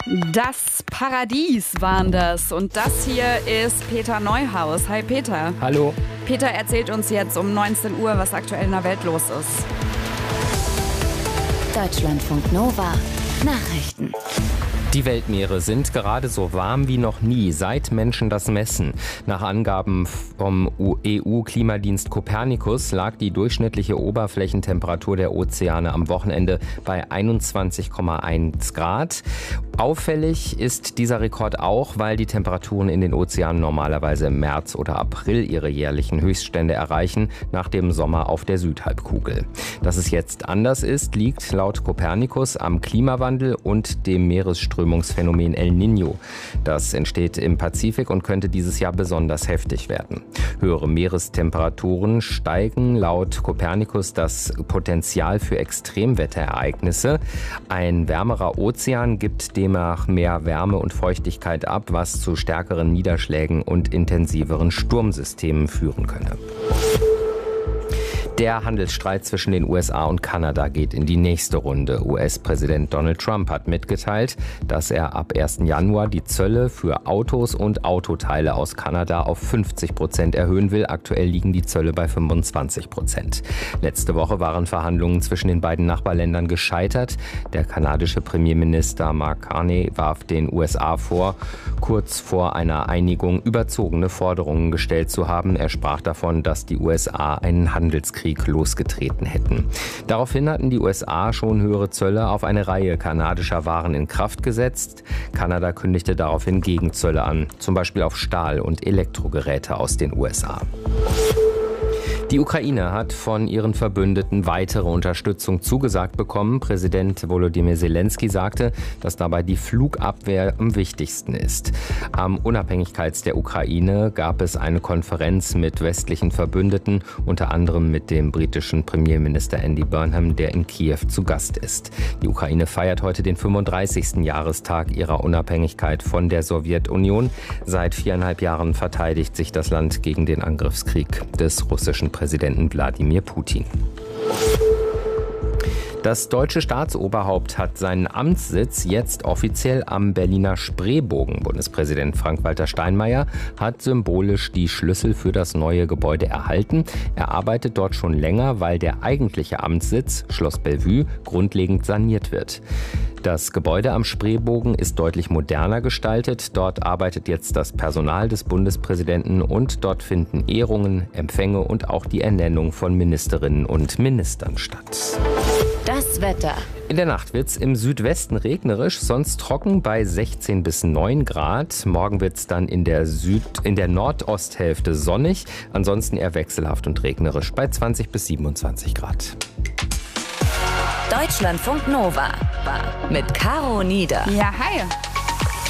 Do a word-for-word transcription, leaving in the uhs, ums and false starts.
Das Paradies waren das. Und das hier ist Peter Neuhaus. Hi Peter. Hallo. Peter erzählt uns jetzt um neunzehn Uhr, was aktuell in der Welt los ist. Deutschlandfunk Nova. Nachrichten. Die Weltmeere sind gerade so warm wie noch nie, seit Menschen das messen. Nach Angaben vom E U-Klimadienst Copernicus lag die durchschnittliche Oberflächentemperatur der Ozeane am Wochenende bei einundzwanzig Komma eins Grad. Auffällig ist dieser Rekord auch, weil die Temperaturen in den Ozeanen normalerweise im März oder April ihre jährlichen Höchststände erreichen, nach dem Sommer auf der Südhalbkugel. Dass es jetzt anders ist, liegt laut Copernicus am Klimawandel und dem Meeresströmungsphänomen El Niño. Das entsteht im Pazifik und könnte dieses Jahr besonders heftig werden. Höhere Meerestemperaturen steigen laut Copernicus das Potenzial für Extremwetterereignisse. Ein wärmerer Ozean gibt demnach mehr Wärme und Feuchtigkeit ab, was zu stärkeren Niederschlägen und intensiveren Sturmsystemen führen könne. Der Handelsstreit zwischen den U S A und Kanada geht in die nächste Runde. U S-Präsident Donald Trump hat mitgeteilt, dass er ab ersten Januar die Zölle für Autos und Autoteile aus Kanada auf fünfzig Prozent erhöhen will. Aktuell liegen die Zölle bei fünfundzwanzig Prozent. Letzte Woche waren Verhandlungen zwischen den beiden Nachbarländern gescheitert. Der kanadische Premierminister Mark Carney warf den U S A vor, kurz vor einer Einigung überzogene Forderungen gestellt zu haben. Er sprach davon, dass die U S A einen Handelskrieg losgetreten hätten. Daraufhin hatten die U S A schon höhere Zölle auf eine Reihe kanadischer Waren in Kraft gesetzt. Kanada kündigte daraufhin Gegenzölle an, zum Beispiel auf Stahl und Elektrogeräte aus den U S A. Die Ukraine hat von ihren Verbündeten weitere Unterstützung zugesagt bekommen. Präsident Volodymyr Zelensky sagte, dass dabei die Flugabwehr am wichtigsten ist. Am Unabhängigkeits der Ukraine gab es eine Konferenz mit westlichen Verbündeten, unter anderem mit dem britischen Premierminister Andy Burnham, der in Kiew zu Gast ist. Die Ukraine feiert heute den fünfunddreißigsten Jahrestag ihrer Unabhängigkeit von der Sowjetunion. Seit viereinhalb Jahren verteidigt sich das Land gegen den Angriffskrieg des russischen Präsidenten. Präsidenten Wladimir Putin. Das deutsche Staatsoberhaupt hat seinen Amtssitz jetzt offiziell am Berliner Spreebogen. Bundespräsident Frank-Walter Steinmeier hat symbolisch die Schlüssel für das neue Gebäude erhalten. Er arbeitet dort schon länger, weil der eigentliche Amtssitz, Schloss Bellevue, grundlegend saniert wird. Das Gebäude am Spreebogen ist deutlich moderner gestaltet. Dort arbeitet jetzt das Personal des Bundespräsidenten und dort finden Ehrungen, Empfänge und auch die Ernennung von Ministerinnen und Ministern statt. Das Wetter. In der Nacht wird es im Südwesten regnerisch, sonst trocken bei sechzehn bis neun Grad. Morgen wird es dann in der Süd-, in der Nordosthälfte sonnig, ansonsten eher wechselhaft und regnerisch bei zwanzig bis siebenundzwanzig Grad. Deutschlandfunk Nova mit Caro Nieder. Ja, hi.